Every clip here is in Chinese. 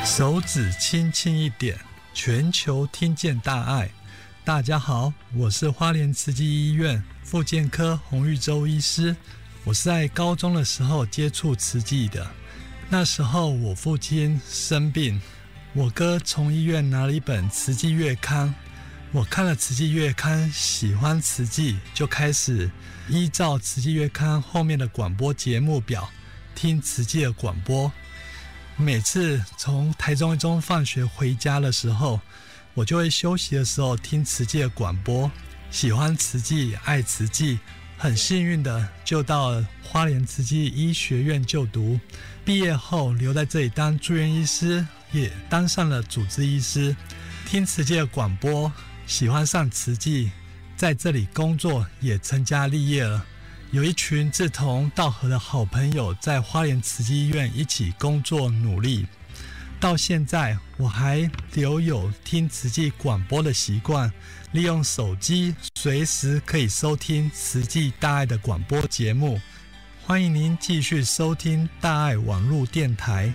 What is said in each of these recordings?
手指轻轻一点，全球听见大爱。大家好，我是花莲慈济医院复健科洪玉洲医师。我是在高中的时候接触慈济的，那时候我父亲生病，我哥从医院拿了一本慈济月刊，我看了慈济月刊，喜欢慈济，就开始依照慈济月刊后面的广播节目表听慈济的广播。每次从台中一中放学回家的时候，我就会休息的时候听慈济的广播。喜欢慈济，爱慈济，很幸运的就到了花莲慈济医学院就读。毕业后留在这里当住院医师，也当上了主治医师。听慈济的广播，喜欢上慈济，在这里工作也成家立业了。有一群志同道合的好朋友在花莲慈济医院一起工作努力，到现在我还留有听慈济广播的习惯，利用手机随时可以收听慈济大爱的广播节目。欢迎您继续收听大爱网络电台。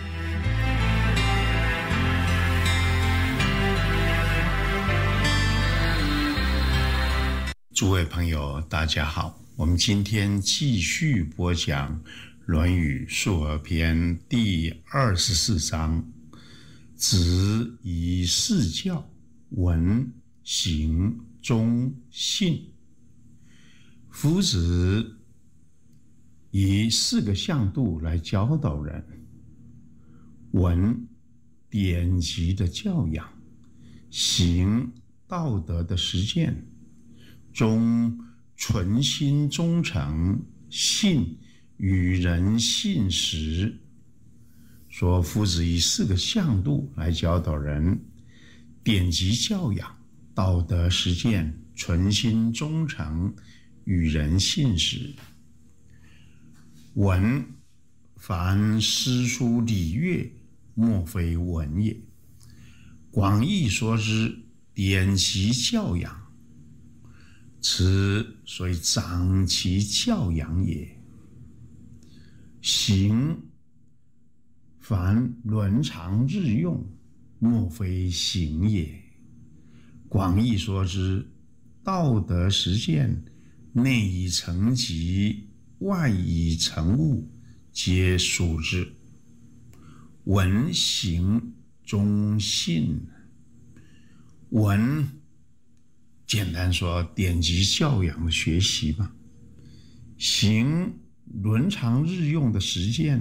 诸位朋友大家好，我们今天继续播讲《论语述而篇》第24章，子以四教：文、行、忠、信。夫子以4个向度来教导人：文，典籍的教养；行，道德的实践；忠，纯心忠诚；信，与人信实。说夫子以4个向度来教导人：典籍教养、道德实践、纯心忠诚、与人信实。文，凡诗书礼乐，莫非文也。广义说之，典籍教养，此所以长其教养也。行，凡伦常日用，莫非行也。广义说之，道德实践，内以成疾，外以成物，皆属之。文、行、忠、信。文，简单说，典籍教养的学习嘛；行，伦常日用的实践。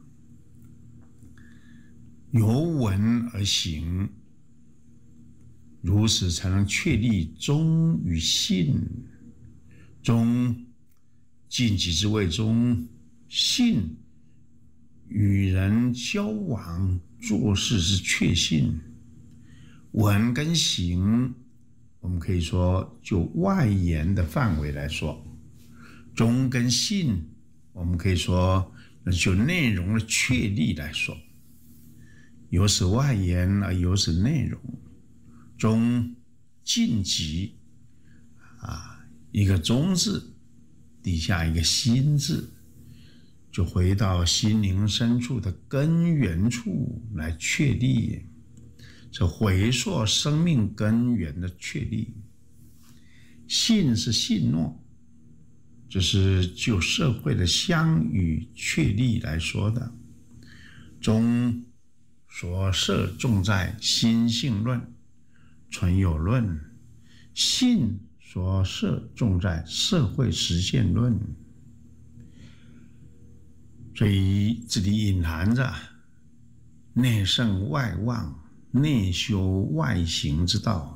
由文而行，如此才能确立忠与信。忠，尽己之谓忠；信，与人交往做事之确信。文跟行，我们可以说就外延的范围来说；忠跟信，我们可以说就内容的确立来说。有此外延而有此内容。忠，尽己，一个忠字底下一个心字，就回到心灵深处的根源处来确立，这回溯生命根源的确立。信是信诺，这是就社会的相与确立来说的。忠，所涉重在心性论、存有论；信所涉重在社会实践论。所以这里隐含着内圣外望、内修外行之道。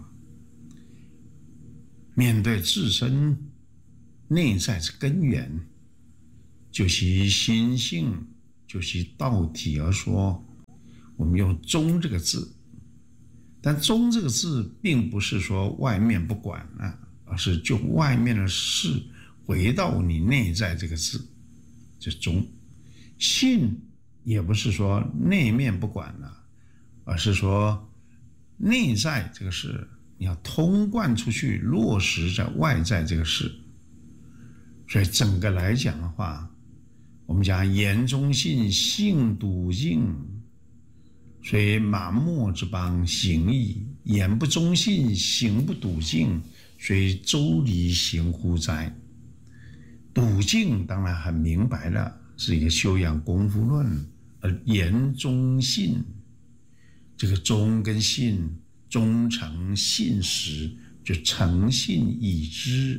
面对自身内在之根源，就其心性，就其道体而说，我们用忠这个字。但忠这个字并不是说外面不管了，而是就外面的事回到你内在这个字，这忠。信也不是说内面不管了，而是说内在这个事你要通贯出去，落实在外在这个事。所以整个来讲的话，我们讲言忠信，信笃敬， 虽马莫之邦，行矣；言不忠信，行不笃敬，虽周礼行乎哉？笃敬当然很明白了，是一个修养功夫论，而言忠信，这个忠跟信，忠诚信实，就诚信已知，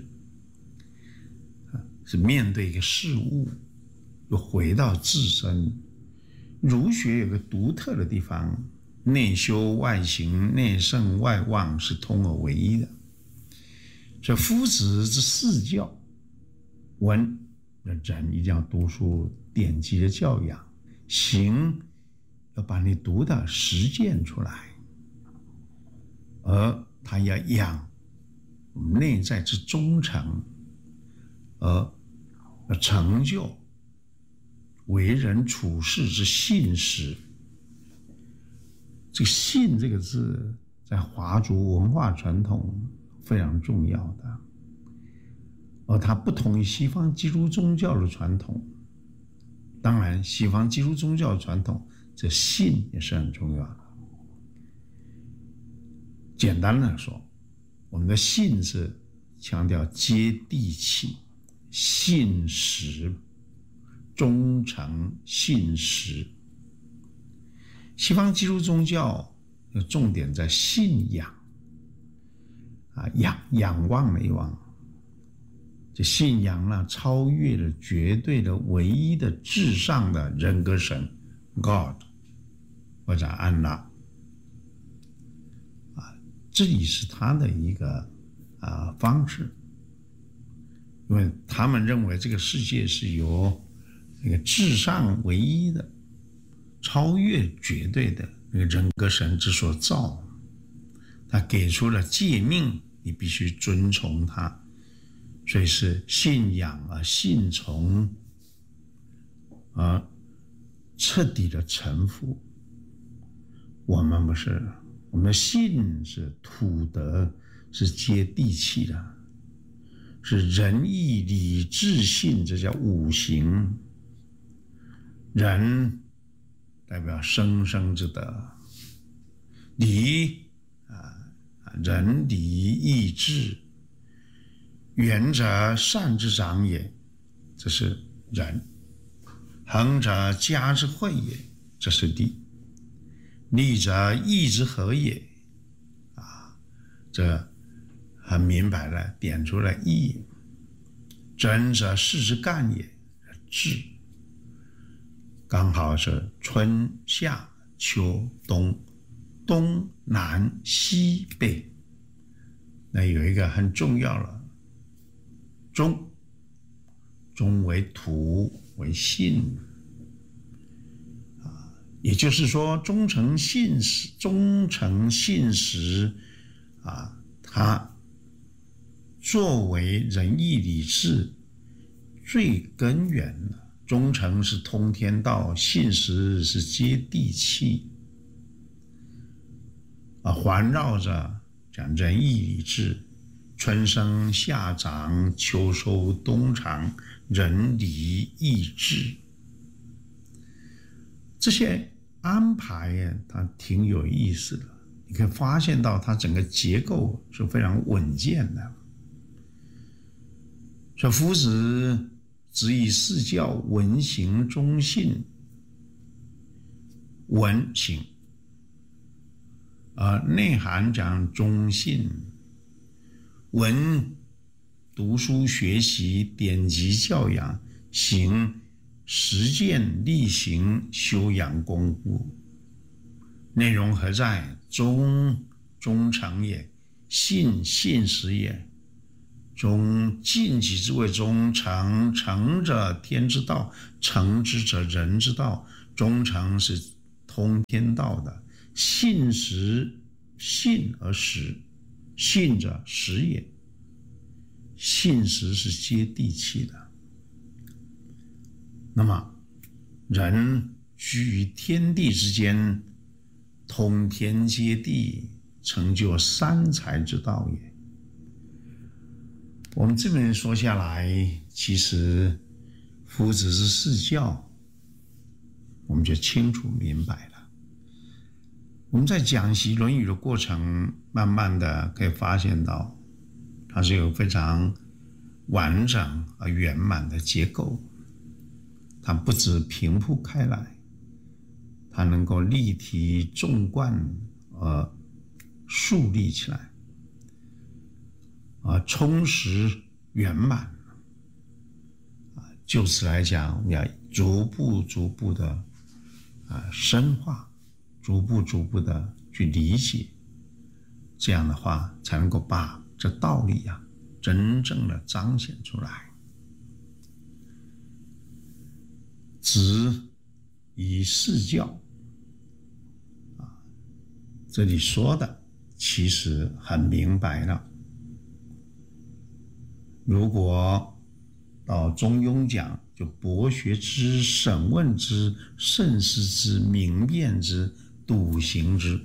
是面对一个事物，又回到自身。儒学有个独特的地方，内修外行，内圣外望，是通而为一的。所以夫子之四教，文人一定要读书，典籍的教养；行要把你读的实践出来，而他要养我们内在之忠诚，而成就为人处事之信实。这个信这个字在华族文化传统非常重要的，而它不同于西方基督宗教的传统。当然西方基督宗教的传统，这信也是很重要的。简单的说，我们的信是强调接地气、信实、忠诚、信实。西方基督宗教的重点在信仰仰望的仰，这信仰呢，超越了绝对的唯一的至上的人格神 God 或者安拉这里是他的一个方式，因为他们认为这个世界是由那个至上唯一的超越绝对的那个人格神之所造，他给出了诫命，你必须遵从他，所以是信仰而信从，而彻底的臣服。我们不是，我们的信是土德，是接地气的，是仁义礼智信，这叫五行。仁代表生生之德，礼仁礼义智，远者善之长也，这是仁；恒者家之惠也，这是礼；利者义之和也，这很明白了，点出了义；真者事之干也，智。刚好是春夏秋冬，东南西北，那有一个很重要的忠为土为信，也就是说忠诚信实它作为仁义礼智最根源的。忠诚是通天道，信实是接地气，环绕着讲仁义礼智，春生夏长，秋收冬藏，仁礼义智，这些安排它挺有意思的。你可以发现到它整个结构是非常稳健的。所以夫子只以四教文行忠信，文行内涵讲忠信，文读书学习典籍教养，行实践力行修养功夫。内容何在？忠诚也，信实也。忠尽己之谓忠诚，诚者天之道，诚之者人之道。忠诚是通天道的，信而实，信者实也，信实是接地气的。那么人居于天地之间，通天接地，成就三才之道也。我们这边说下来，其实夫子之四教我们就清楚明白了。 我们在讲习《论语》的过程，慢慢的可以发现到，它是有非常完整而圆满的结构。它不只平铺开来，它能够立体纵贯而树立起来，充实圆满。就此来讲，我们要逐步的深化，逐步的去理解，这样的话才能够把这道理真正的彰显出来。子以事教，这里说的其实很明白了。如果到中庸讲，就博学之、审问之、慎思之、明辨之、笃行之，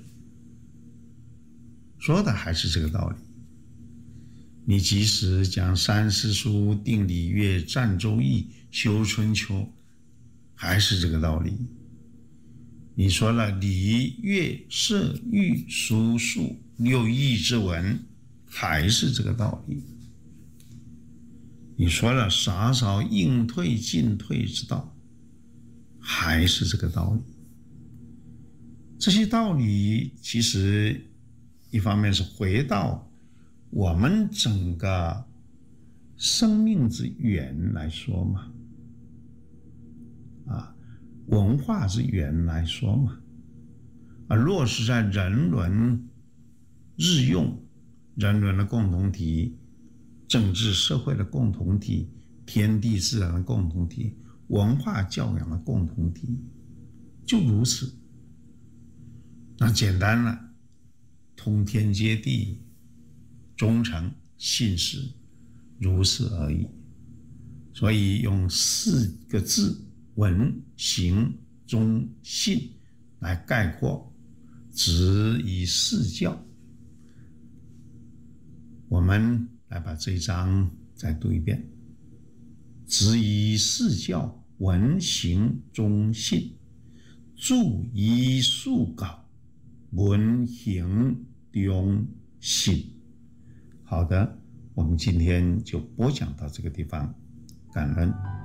说的还是这个道理。你即使讲三思书、定礼乐、占周易、修春秋，还是这个道理。你说了礼乐射御书数六艺之文，还是这个道理。你说了洒扫应退进退之道，还是这个道理。这些道理其实一方面是回到我们整个生命之源来说嘛，文化之源来说嘛，落实在人伦日用、人伦的共同体、政治社会的共同体、天地自然的共同体、文化教养的共同体，就如此。那简单了，通天接地，忠诚信实，如此而已。所以用4个字：文、行、忠、信来概括，子以事教。我们来把这一章再读一遍：子以事教，文、行、忠、信，著以述稿，文、行、忠、信。好的，我们今天就播讲到这个地方，感恩。